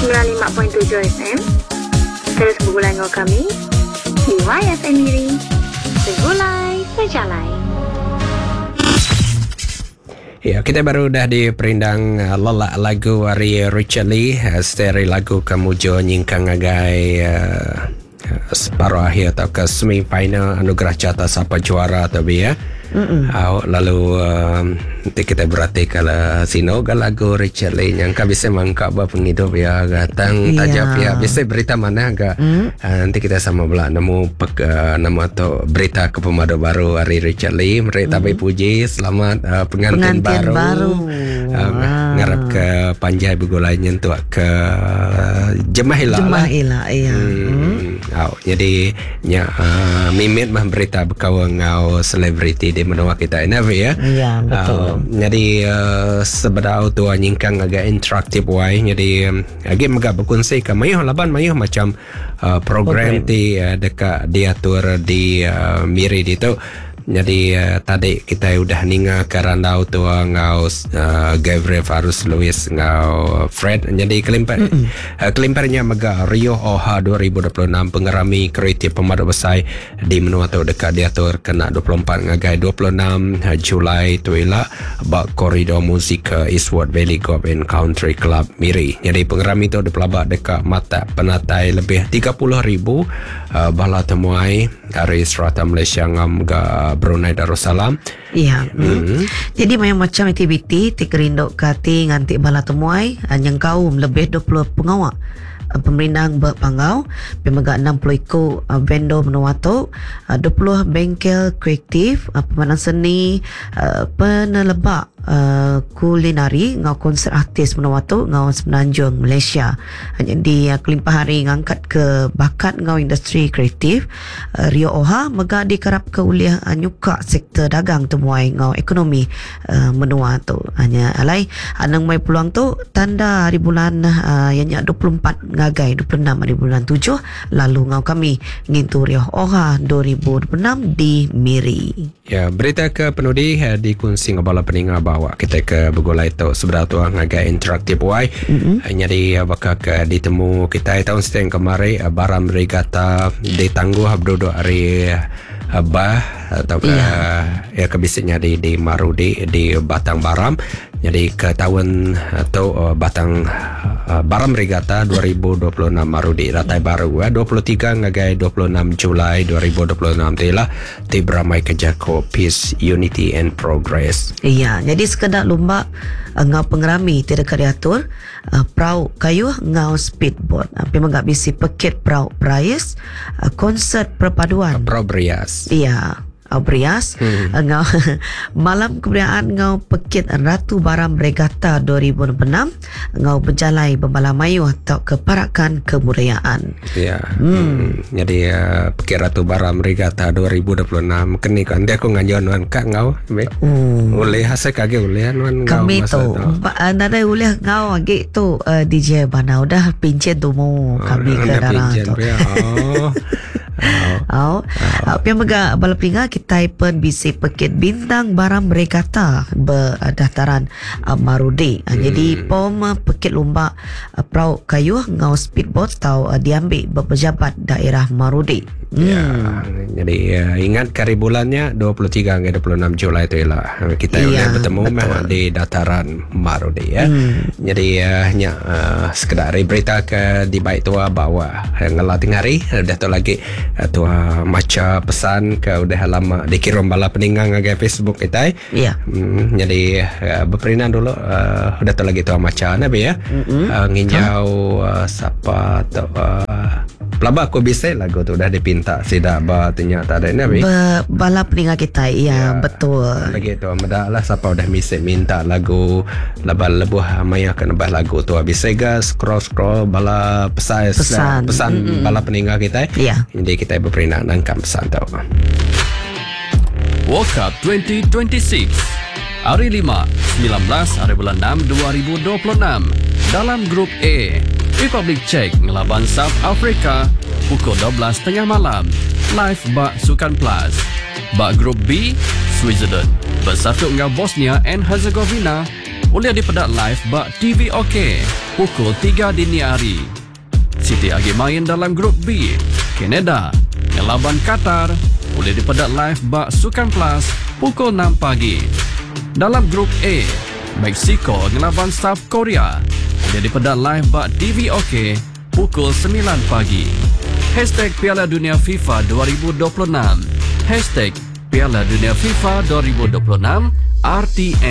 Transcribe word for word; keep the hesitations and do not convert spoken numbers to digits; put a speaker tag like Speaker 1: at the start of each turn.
Speaker 1: sembilan puluh lima perpuluhan tujuh F M. Terus bergulai dengan kami di Y F M Miri. Bergulai sejalai.
Speaker 2: Ya, kita baru dah di perindang uh, lelak lagu dari Richard Lee, uh, seteri lagu Kemujo Nyingkang Agai uh, separuh akhir atau ke semi final anugerah jatah siapa juara atau ya. Uh, lalu uh, nanti kita berarti kalau sino ke lagu Richard Lee yang kan bisa mangkap apa penghidup ya datang tajap ya bisa berita mana agak mm. uh, nanti kita sama pula nemu pek, uh, nama atau berita ke pemadu baru hari Richard Lee mereka mm. puji selamat uh, pengantin,
Speaker 3: pengantin baru, baru.
Speaker 2: Uh, wow. Ngarap ke Panjai Bergulai nyentuh ke uh, Jemah Ila
Speaker 3: Jemah Ila iya.
Speaker 2: hmm. hmm. oh, jadi ya, uh, mimit mah berita berkawang ngau selebriti di menua kita ini ya.
Speaker 3: Iya betul.
Speaker 2: Uh, jadi uh, sebenarnya tua nyingkang agak interaktif wai. Jadi um, agak megah berkongsi ke mayuh laban mayuh macam uh, program, program. di uh, dekat diatur di uh, Miri itu. Jadi uh, tadi kita udah ninga ke randau tua ngau uh, Gabriel Farus Lewis ngau Fred. Jadi kelimper uh, kelimpernya mega Rio Oha dua ribu dua puluh enam pengerami kreatif pemadu besar di menua tu dekat diatur kena dua puluh empat ngagai dua puluh enam Julai tu ialah bak koridor musik uh, Eastwood Valley Golf and Country Club Miri. Jadi pengerami tu dipelabak dekat mata penatai lebih tiga puluh ribu uh, bala temuai dari serata Malaysia ngam ga Brunei Darussalam.
Speaker 3: Iya. Mm-hmm. Jadi macam aktiviti tikerindok kati nganti bala temuai yang kaum lebih dua puluh pengawak pemerintah berpanggau pemegang enam puluh ikut uh, vendor menua tu uh, dua puluh bengkel kreatif uh, pemanas seni uh, penelebak uh, kulinari ngau konser artis menua tu ngau Semenanjung Malaysia. uh, jadi uh, kelimpah hari ngangkat ke bakat ngau industri kreatif. uh, Rio Oha mega dikarap ke uliah uh, nyuka sektor dagang temuai ngau ekonomi uh, menua tu hanya alai anang mai peluang tu tanda hari bulan uh, yang dua puluh empat ngagai dua puluh enam hari bulan tujuh lalu ngau kami ngintu Rio Oha dua ribu dua puluh enam di Miri.
Speaker 2: Ya, berita ke penudi uh, dikongsi ngabala peninga bawa kita ke Bergulai tu sebelah tu ngagai interaktif wai. Mm-hmm. Uh, jadi uh, bakal ke ditemu kita tahun setengah kemarin uh, Baram Regatta ditangguh berduduk hari uh, bah atau ke yeah. ya kebisanya di di Marudi di Batang Baram. Jadi ke tahun atau uh, Batang uh, Baram Regatta dua ribu dua puluh enam Marudi ratai baru uh, dua puluh tiga ngagai dua puluh enam Julai dua ribu dua puluh enam tilah di Beramai Kejako Peace Unity and Progress.
Speaker 3: Iya, jadi sekedar lomba uh, ngau pengerami tidak diatur uh, perahu kayu ngau speedboat. Tapi uh, menggak bisi peket perahu Brias uh, konsert perpaduan.
Speaker 2: Uh, perahu Brias.
Speaker 3: Iya. Brias hmm. ngau malam kebudayaan ngau pekit Ratu Baram Regatta dua ribu dua puluh enam ngau berjalai Bembala Mayu atau keparakan kebudayaan.
Speaker 2: Ya. Hmm. Hmm. Jadi uh, pekit Ratu Baram Regatta dua ribu dua puluh enam kini kan dia aku ngajuan wan kak ngau be. Uh. Oleh hasil kage oleh wan ngau
Speaker 3: kami tu. Nada oleh ngau age tu uh, D J bana udah pincet tu mau kami ke darah tu. Oh. Oh, oh. Pian mega bala pinga kita pun bisa pekit bintang Baram Regatta berdaftaran uh, Marudi. Uh, hmm. Jadi pom uh, pekit lomba uh, perahu kayu ngau speedboat tau uh, diambil berpejabat daerah Marudi. Hmm.
Speaker 2: Ya, jadi uh, ingat kari bulannya dua puluh tiga hingga dua puluh enam Julai itu ialah kita ya, bertemu mah di dataran Marudi ya. Hmm. Jadi uh, hanya uh, sekedar berita ke di baik tua bawa ngelating hari dah tu lagi uh, tua maca pesan ke udah lama dikirim bala peninggang ke Facebook kita.
Speaker 3: Iya.
Speaker 2: Hmm, jadi uh, berperinan dulu uh, udah tu lagi tua maca nabi ya. Mm-hmm. Uh, nginjau uh, siapa tu uh, pelaba aku bisa lagu tu dah dipinta sidak ba ternyata ada nabi.
Speaker 3: Be, bala peninggang kita iya ya, betul.
Speaker 2: Lagi tu medak lah siapa udah misi minta lagu labal lebuh maya ke nambah lagu tu bisa gas scroll scroll bala pesan pesan, pesan mm-hmm. bala peninggang kita.
Speaker 3: Iya.
Speaker 2: Jadi kita berperinan nangkap pesan tu.
Speaker 4: World Cup dua ribu dua puluh enam hari lima, sembilan belas hari bulan enam dua ribu dua puluh enam dalam grup A Republik Czech ngelaban South Africa pukul dua belas tiga puluh malam live bak Sukan Plus. Bak grup B Switzerland bersatu dengan Bosnia and Herzegovina boleh dipedak live bak T V OK pukul tiga dini hari. Siti agi main dalam grup B, Canada ngelaban Qatar, boleh dipedak live bak Sukan Plus pukul enam pagi. Dalam grup A, Mexico ngelaban South Korea, boleh dipedak live bak T V OK pukul sembilan pagi. Hashtag Piala Dunia FIFA dua ribu dua puluh enam. Hashtag Piala Dunia FIFA dua ribu dua puluh enam R T N.